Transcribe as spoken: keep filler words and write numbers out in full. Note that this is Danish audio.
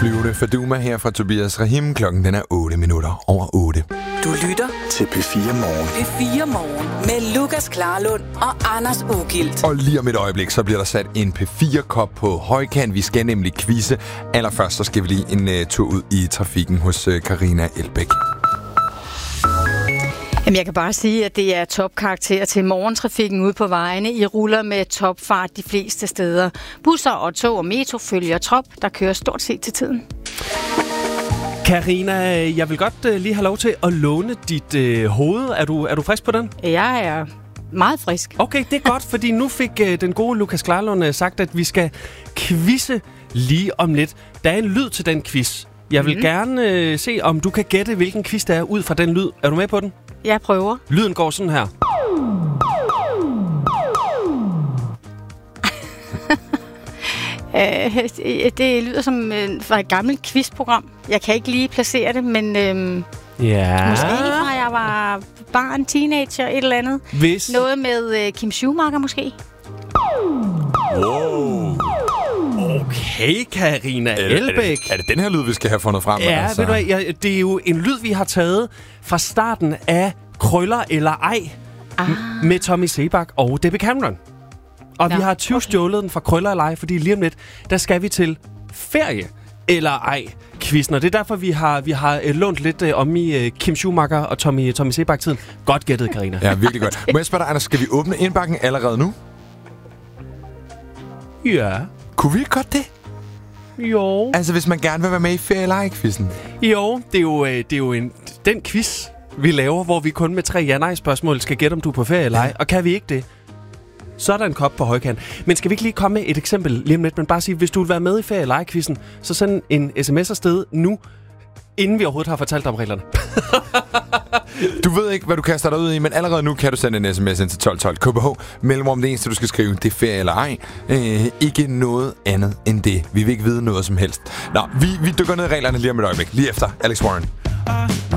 Flyvende Faduma her fra Tobias Rahim. Klokken den er otte minutter over otte. Du lytter til P fire Morgen. P fire Morgen med Lukas Klarlund og Anders Ugilt. Og lige om et øjeblik, så bliver der sat en P fire-kop på højkant. Vi skal nemlig quizze. Allerførst så skal vi lige en uh, tur ud i trafikken hos uh, Karina Elbæk. Jamen, jeg kan bare sige, at det er topkarakter til morgentrafikken ude på vejene. I ruller med topfart de fleste steder. Busser og tog og metro følger trop, der kører stort set til tiden. Karina, jeg vil godt uh, lige have lov til at låne dit uh, hoved. Er du, er du frisk på den? Jeg er meget frisk. Okay, det er godt, fordi nu fik uh, den gode Lukas Klarlund uh, sagt, at vi skal quizze lige om lidt. Der er en lyd til den quiz. Jeg vil mm. gerne uh, se, om du kan gætte, hvilken quiz der er ud fra den lyd. Er du med på den? Jeg prøver. Lyden går sådan her. øh, det lyder som øh, fra et gammelt quizprogram. Jeg kan ikke lige placere det, men øh, ja. måske fra jeg var barn, teenager, et eller andet. Hvis... Noget med øh, Kim Schumacher måske. Wow. Okay, Karina Elbæk. Er, er det den her lyd, vi skal have fundet frem? Ja, altså? ved du hvad, ja, det er jo en lyd, vi har taget fra starten af Krøller eller ej ah. m- med Tommy Sebak og Debbie Cameron. Og ja, vi har tyve okay. stjålet den fra Krøller eller ej, fordi lige om lidt, der skal vi til ferie eller ej quizzen. Og det er derfor, vi har, vi har uh, lånt lidt uh, om i uh, Kim Schumacher og Tommy, Tommy Sebak-tiden. Godt gættet, Karina. Ja, virkelig godt. Må jeg spørge dig, Anders, skal vi åbne indbakken allerede nu? Ja. Kunne vi ikke godt det? Jo. Altså, hvis man gerne vil være med i ferie eller ej-quizzen. Jo, det er jo, det er jo en, den quiz, vi laver, hvor vi kun med tre ja-nej-spørgsmål skal gætte, om du er på ferie eller ej. Ja. Og kan vi ikke det, så er der en kop på højkant. Men skal vi ikke lige komme med et eksempel lige om lidt, men bare sige, hvis du vil være med i ferie eller ej-quizzen, så send en sms afsted nu, inden vi overhovedet har fortalt om reglerne. Du ved ikke, hvad du kaster dig ud i, men allerede nu kan du sende en sms ind til tolv tolv. K B H, mellemrum det eneste, du skal skrive, det er ferie eller ej. Øh, ikke noget andet end det. Vi vil ikke vide noget som helst. Nå, vi, vi dykker ned i reglerne lige om et øjeblik. Lige efter Alex Warren.